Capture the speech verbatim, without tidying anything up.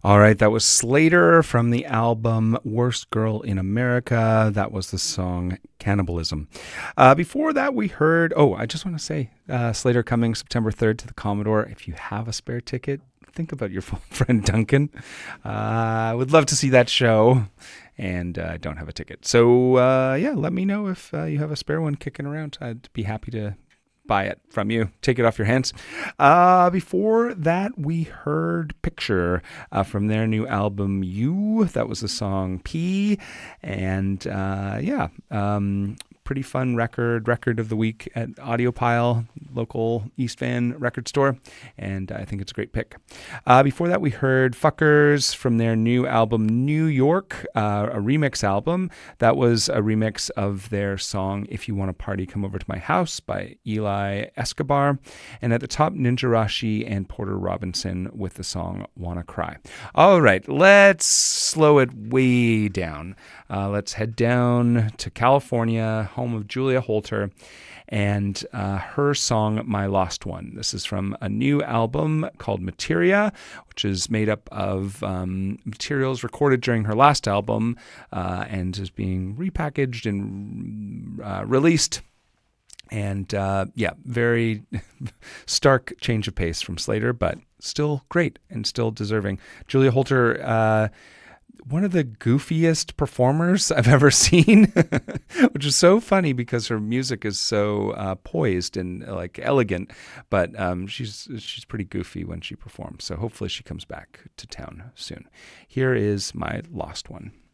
All right, that was Slater from the album Worst Girl in America. That was the song Cannibalism. Uh, before that, we heard, oh, I just want to say, uh, Slater coming September third to the Commodore. If you have a spare ticket, think about your friend Duncan. Uh, I would love to see that show, and I uh, don't have a ticket. So, uh, yeah, let me know if uh, you have a spare one kicking around. I'd be happy to buy it from you, take it off your hands. Uh, before that, we heard Picture uh, from their new album, You. That was the song P. And uh, yeah, um, pretty fun record, record of the week at Audiopile, local East Van record store. And I think it's a great pick. Uh, before that, we heard Fuckers from their new album, New York, uh, a remix album. That was a remix of their song, If You Want to Party, Come Over to My House by Eli Escobar. And at the top, Ninja Rashi and Porter Robinson with the song Wanna Cry. All right, let's slow it way down. Uh, let's head down to California, home of Julia Holter, and uh, her song, My Lost One. This is from a new album called Materia, which is made up of um, materials recorded during her last album uh, and is being repackaged and uh, released. And uh, yeah, very stark change of pace from Slater, but still great and still deserving. Julia Holter, uh, one of the goofiest performers I've ever seen, which is so funny because her music is so uh, poised and like elegant, but um, she's she's pretty goofy when she performs. So hopefully she comes back to town soon. Here is My Lost One.